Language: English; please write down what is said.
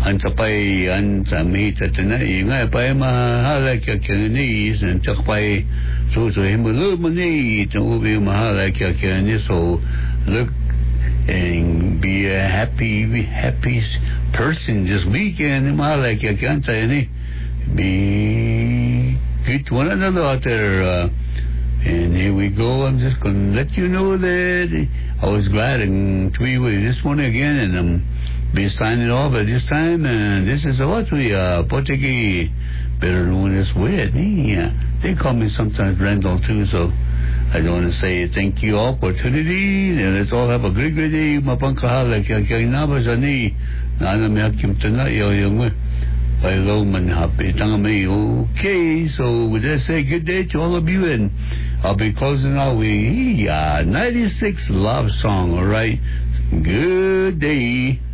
Antapai antamita tonight, I buy mahalaka canis and Tapai, so him a little money to be mahalaka canis, so look and be a happy person this weekend. Mahalaka can't say any. Be good to one another out there. And here we go. I'm just going to let you know that I was glad to be with you this morning again, and I'm be signing off at this time. And this is what we Portuguese, better known as Wed. They call me sometimes Randall too, so I don't want to say thank you all opportunity, and let's all have a great day. Mapangkahala kaya nabas ani na may hakim tonight yung hello man happy tangame. Okay, so with that say good day to all of you, and I'll be closing out with 96 love song. All right, good day.